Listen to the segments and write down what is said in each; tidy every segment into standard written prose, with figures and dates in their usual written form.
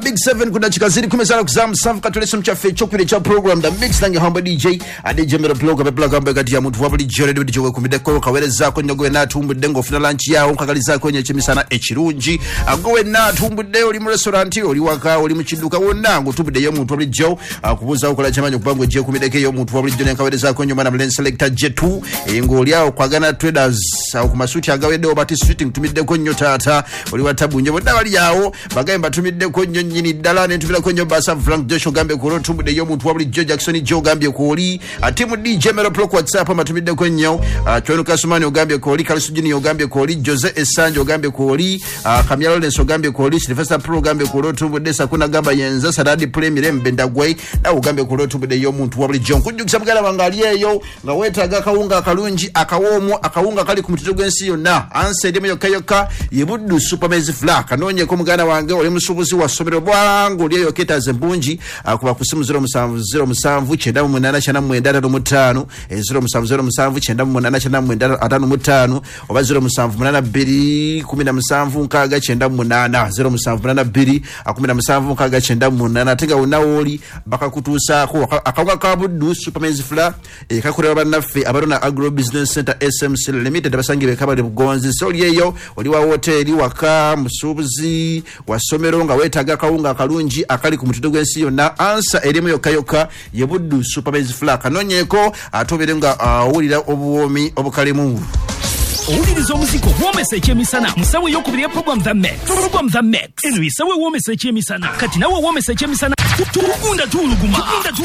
Big 7 kuna chikaziri kumezala kuzamu safu katulesa mchafe chokule cha program the mix nange hamba DJ adije mero blog abepla gamba kati ya mtu wabuli jere DJ we kumideko kawele zako nyogowe na tumbu dengo fina lunch yao kakali zako nye chemisana echirunji agowe na tumbu deo li mrestauranti oli waka oli mchiduka wonango tumbu deo mtu wabuli jo kubuza ukola chamanyo kubango je kumideke yo mtu wabuli jone kawele zako nyomana mlen selector J2 ngoli yao kwa Ghana Traders au kumasuti agawe deo bati streeting tumideko nyotata oli watabu nyobo dawali yao bagamba tumideko nyini dalane tuvila kwenye basa Frank Joshua gambe kuro tumbude yo mtu wabuli Joe Jackson Joe gambe kuri atimu DJ Mero Pro kwa WhatsApp matumide kwenye Chwenu Kasumani ogambe kuri Karisujini ogambe kuri Jose Esanjo ogambe kuri Kamia Lawrence ogambe kuri Sylvester Pro ogambe kuro tumbude Sakuna gamba yenza Saradi Premier Mbendagwei na ogambe kuro tumbude yo mtu wabuli John kujukisa mgala wangalie yo nga weta gakawunga kalunji akawomo akawunga kali kumutitogwensi yo na anse deme yokayoka yebudu Superman's Flak anonye kumgana wange oli musubuzi wa somero bwangu liyo yoketa zembunji kuba kusimu 0 chenda mu 8 chana mu 5 0 chenda mu 8 chana mu 5 oba 0 8 nkaga chenda mu 8 0 8 nkaga chenda mu 8 tenga unawoli bakakutusa ko akawaka kabudu Superman's Flak kakureba banafe abarona Agro Business Center SMC Limited basangire kabale bugonzi soli yeyo oli wa hotel waka musubuzi wasomero nga wetaga kawunga kalunji akali kumutito gwensi yo na ansa elimu yokayoka yebudu Superman's Flak anonyeko atoberenga ulira obuwomi obukalimu Owuliriza omuziko womesa ekyemisana musawe yokubiri program the mix eno isawe womesa ekyemisana kati nawe womesa ekyemisana tugunda tuluguma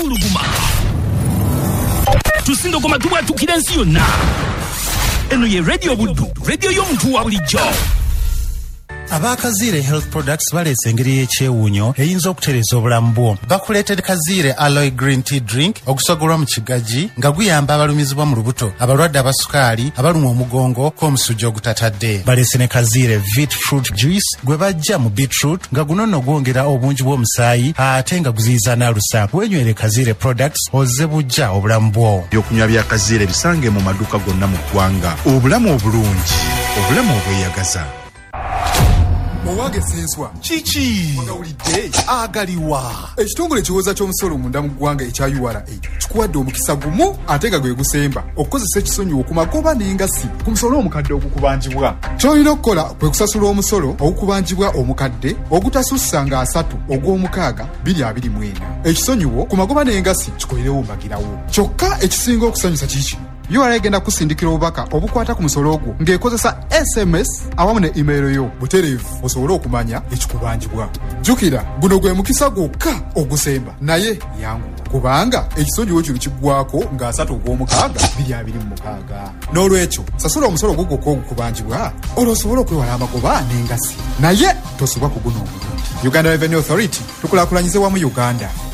tusindo koma tuba tukirensi yonna eno ye radio buddu radio y'omuntu wa bulijjo Abakazire Health Products balese engeri y'ekyewuunyo eyinza okutereza obulamu bwo. Bakuleetera Kazire Aloe Green Tea Drink okusogolwa mu kigaji nga guyamba abalumizibwa mu lubuto, abalwadde abasukaali, abalumwa omugongo k'omusujja ogutatadde. Balese ne Kazire Vit Fruit Juice gwe bajja mu beetroot nga guno nno gwongera obungi bw'omusaayi ate nga guziyiza n'alusa. Wenywere Kazire Products ozze bujja obulamu bwo. Ebyokunywa bya Kazire bisange mu maduuka gonna mu ggwanga. Obulamu obulungi, obulamu obweyagaza. Mwage senswa Chichi Mwagawulidde agaliwa ekitongole kiwoza ky'omusolo munda mu ggwanga ekya URA kikuwadde omukisa gumu ate nga gwe gusemba okukozesa ekisonyiwo ku magoba n'engasi ku musolo omukadde ogukubanjibwa. Ky'olina okukola kwe kusasula omusolo ogukubanjibwa omukadde ogutasussa nga 3 ogw'omukaaga 2024. Ekisonyiwo ku magoba n'engasi kikolerewo mbagirawo. Kyokka ekisinga okusanyusa kiki URA egenda kusindikira obubaka obukwata ku musolo ogwo ng'ekozesa SMS awamu ne email yo butereevu osobole okumanya ekikubanjibwa. Jjukira guno gwe mukisa gwokka ogusemba naye yangu kubanga ekisonyiwo kino kiggwako nga 3 ogw'omukaaga 2026. N'olwekyo sasula omusolo gwo gwokka ogukubanjibwa olwo osobole okwewala amagoba n'engasi naye tosubwa ku guno omulungi. Uganda Revenue Authority tukulaakulanyize wamu Uganda.